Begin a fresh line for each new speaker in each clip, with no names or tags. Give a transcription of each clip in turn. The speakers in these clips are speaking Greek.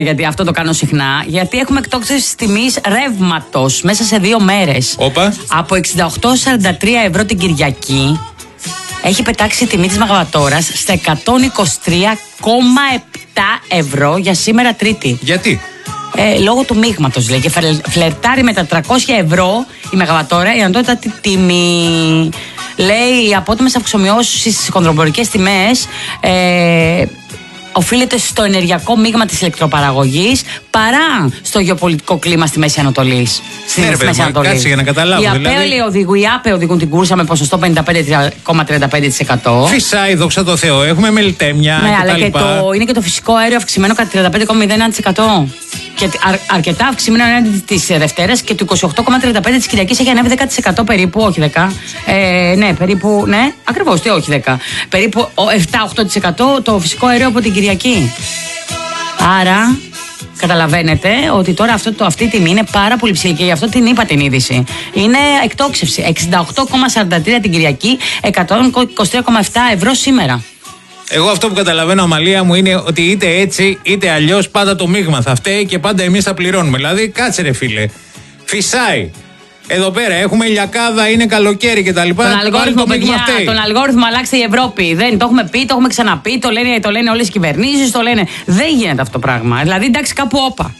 Γιατί αυτό το κάνω συχνά. Γιατί έχουμε εκτόξευση τιμής ρεύματος μέσα σε 2 μέρες.
Όπα.
Από 68,43 ευρώ την Κυριακή έχει πετάξει η τιμή της μεγαβατόρας στα 123,7 ευρώ για σήμερα Τρίτη.
Γιατί?
Λόγω του μείγματος λέει. Και φλερτάρει με τα 300 ευρώ η μεγαβατόρα η ανώτατη τιμή. Λέει οι απότομες αυξομοιώσεις στις χονδρομπορικές τιμές οφείλεται στο ενεργειακό μείγμα της ηλεκτροπαραγωγής παρά στο γεωπολιτικό κλίμα στη Μέση Ανατολή.
Στη Μέση Ανατολή. Κάτσε για να καταλάβω.
Οι ΑΠΕ οδηγούν την κούρσα με ποσοστό 55,35%.
Φυσάει, δόξα τω Θεώ. Έχουμε μελιτέμια.
Ναι, αλλά είναι και το φυσικό αέριο αυξημένο κατά 35,01%. Και αρκετά αυξημένο έναντι της Δευτέρας και του 28,35% της Κυριακής έχει ανέβει 10% περίπου, όχι 10%. Ναι, περίπου, ναι, ακριβώς, όχι 10%. Περίπου 7-8% το φυσικό αέριο από την Κυριακή. Άρα, καταλαβαίνετε ότι τώρα αυτή η τιμή είναι πάρα πολύ ψηλή και γι' αυτό την είπα την είδηση. Είναι εκτόξευση. 68,43 την Κυριακή, 123,7 ευρώ σήμερα.
Εγώ αυτό που καταλαβαίνω, Αμαλία μου, είναι ότι είτε έτσι είτε αλλιώς πάντα το μείγμα θα φταίει και πάντα εμείς θα πληρώνουμε. Δηλαδή, κάτσε ρε φίλε. Φυσάει. Εδώ πέρα έχουμε ηλιακάδα, είναι καλοκαίρι κτλ.
Τον αλγόριθμο αλλάξτε η Ευρώπη. Δεν το έχουμε πει, το έχουμε ξαναπεί, το λένε όλες οι κυβερνήσεις, το λένε. Δεν γίνεται αυτό το πράγμα. Δηλαδή, εντάξει, κάπου όπα.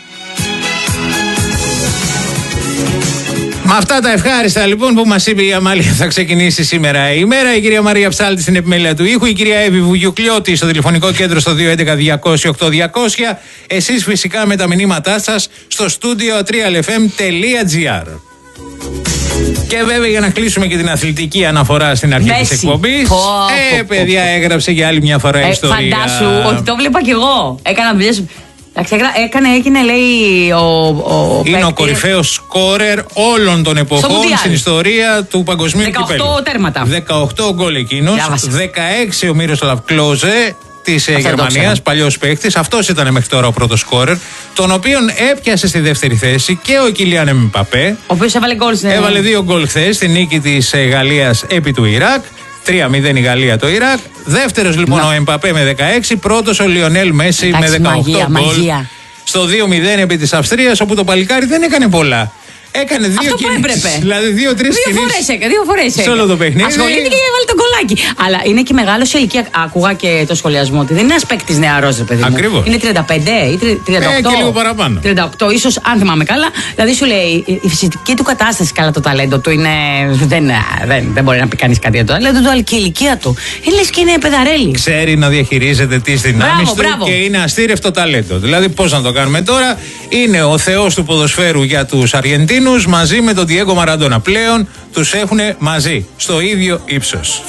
Με αυτά τα ευχάριστα λοιπόν που μας είπε η Αμάλια θα ξεκινήσει σήμερα η ημέρα. Η κυρία Μαρία Ψάλτη στην επιμέλεια του ήχου, η κυρία Εύη Βουγιουκλιώτη στο τηλεφωνικό κέντρο στο 211-200-8200. Εσείς φυσικά με τα μηνύματά σας στο studio 3lfm.gr. Και βέβαια για να κλείσουμε και την αθλητική αναφορά στην αρχή της εκπομπής. Παιδιά, έγραψε για άλλη μια φορά ιστορία.
Φαντάσου ότι το βλέπα κι εγώ. Έκανα δουλειές. Έγινε, λέει,
είναι ο κορυφαίος σκόρερ όλων των εποχών στην ιστορία του παγκοσμίου κυπέλλου.
18 τέρματα.
18 γκολ εκείνος. 16 ο Μίροσλαβ Κλόζε της Γερμανίας, παλιός παίκτης. Αυτός ήταν μέχρι τώρα ο πρώτος σκόρερ, τον οποίον έπιασε στη δεύτερη θέση και ο Κιλιάν Εμπαπέ. Ο
οποίος έβαλε γκολ.
Έβαλε 2 γκολ χθες στη νίκη της Γαλλίας επί του Ιράκ. 3-0 η Γαλλία το Ιράκ. Δεύτερος λοιπόν ο Εμπαπέ με 16. Πρώτος ο Λιονέλ Μέση με 18 γκολ. Στο 2-0 επί της Αυστρίας, όπου το παλικάρι δεν έκανε πολλά. Έκανε 2 κινήσεις. Δηλαδή 2-3 κινήσεις.
2 φορές
σε όλο το παιχνίδι.
Ασχολήθηκε και έβαλε τον κολλάκι. Αλλά είναι και μεγάλο σε ηλικία. Άκουγα και το σχολιασμό ότι δεν είναι ένας παίκτης νεαρός, ρε παιδί μου.
Ακριβώς.
Είναι 35 ή 38.
Και λίγο παραπάνω.
38, ίσως, αν θυμάμαι καλά. Δηλαδή σου λέει η φυσική του κατάσταση, καλά το ταλέντο του είναι. Δεν μπορεί να πει κανείς κάτι για το ταλέντο του, αλλά και η ηλικία του. Λες και είναι παιδαρέλη.
Ξέρει να διαχειρίζεται τις δυνάμεις του και είναι αστήρευτο ταλέντο. Δηλαδή, πώς να το κάνουμε τώρα, είναι ο θεός του ποδοσφαίρου για τους Αργεντίνους. Μαζί με τον Διέγκο Μαραντόνα. Πλέον τους έχουν μαζί, στο ίδιο ύψος.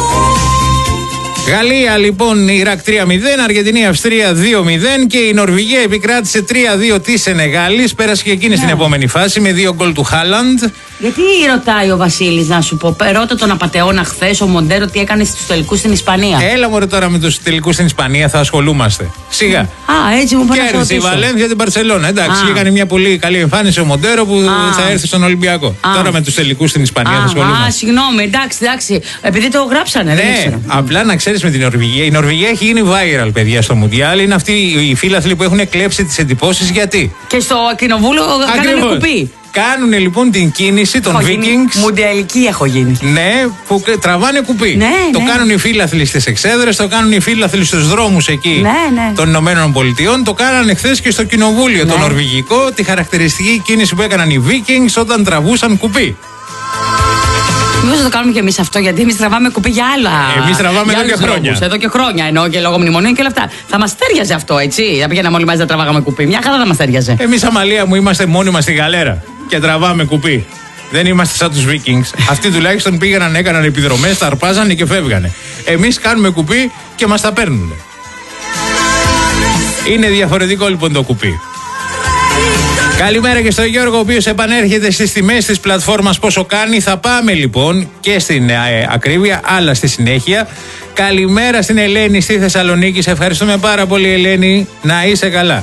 Γαλλία λοιπόν, Ιράκ 3-0, Αργεντινή Αυστρία 2-0 και η Νορβηγία επικράτησε 3-2 της Σενεγάλης. Πέρασε και εκείνη στην επόμενη φάση με 2 γκολ του Χάλαντ.
Γιατί ρωτάει ο Βασίλης, να σου πω, ρώτα τον απατεώνα χθες ο Μοντέρο τι έκανε στους τελικούς στην Ισπανία.
Έλα μωρέ τώρα με τους τελικούς στην Ισπανία, θα ασχολούμαστε. Σιγά.
Έτσι μου πάνε.
Κέρδισε η Βαλένθια την Μπαρσελόνα. Εντάξει, έκανε μια πολύ καλή εμφάνιση ο Μοντέρο που θα έρθει στον Ολυμπιακό. Τώρα με τους τελικούς στην Ισπανία θα ασχολούμαστε.
Συγγνώμη, εντάξει. Επειδή το γράψανε, δεν ξέρω.
Απλά να ξέρεις με την Νορβηγία. Η Νορβηγία έχει γίνει viral, παιδιά, στο Μουντιάλ. Είναι αυτοί οι φίλαθλοι που έχουν κλέψει τις εντυπώσεις. Γιατί.
Και στο κοινοβούλιο κάνανε κουπί.
Κάνουν λοιπόν την κίνηση των Vikings.
Μουντιαλική έχω γίνει.
Ναι, που τραβάνε κουπί. Το κάνουν οι φίλαθλοι στις εξέδρες, το κάνουν οι φίλαθλοι στους δρόμους εκεί των Ηνωμένων Πολιτειών. Το κάνανε χθες και στο κοινοβούλιο το νορβηγικό. Τη χαρακτηριστική κίνηση που έκαναν οι Vikings όταν τραβούσαν κουπί.
Μήπως θα το κάνουμε και εμείς αυτό, γιατί εμείς τραβάμε κουπί για άλλα.
Εμείς τραβάμε εδώ και χρόνια.
Εδώ και χρόνια εννοώ και λόγω μνημονίων και όλα αυτά. Θα μας τέριαζε αυτό, έτσι. Θα πήγαιναμε όλοι μαζί να τραβάγαμε κουπί. Μια χαρά θα μας τέριαζε.
Εμείς, Αμαλία μου, είμαστε μόνοι μας στη γαλέρα και τραβάμε κουπί. Δεν είμαστε σαν τους Vikings. Αυτοί τουλάχιστον πήγαιναν, έκαναν επιδρομές, τα αρπάζανε και φεύγανε. Εμείς κάνουμε κουπί και μας τα παίρνουν. Είναι διαφορετικό λοιπόν το κουπί. Καλημέρα και στον Γιώργο, ο οποίος επανέρχεται στις τιμές της πλατφόρμας πόσο κάνει. Θα πάμε λοιπόν και στην ακρίβεια, αλλά στη συνέχεια. Καλημέρα στην Ελένη στη Θεσσαλονίκη. Σε ευχαριστούμε πάρα πολύ, Ελένη. Να είσαι καλά.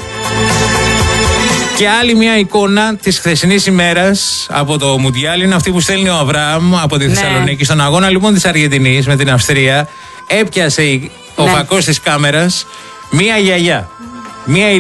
Και άλλη μια εικόνα της χθεσινής ημέρας από το Μουντιάλ είναι αυτή που στέλνει ο Αβραάμ από τη Θεσσαλονίκη. Στον αγώνα λοιπόν της Αργεντινής με την Αυστρία έπιασε ο φακός της κάμερας μία γιαγιά. Μια